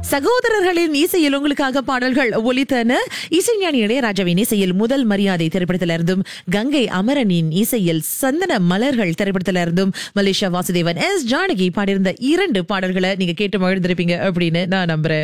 சகோதரர்களின் இசையில் உங்களுக்காக பாடல்கள் ஒலித்தன. இசைஞானி இளையராஜாவின் இசையில் முதல் மரியாதை திரைப்படத்திலிருந்தும், கங்கை அமரனின் இசையில் சந்தன மலர்கள் திரைப்படத்திலிருந்தும், மலேசியா வாசுதேவன், எஸ் ஜானகி பாடியிருந்த 2 பாடல்களை நீங்க கேட்டு மகிழ்ந்திருப்பீங்க அப்படின்னு நான் நம்புறேன்.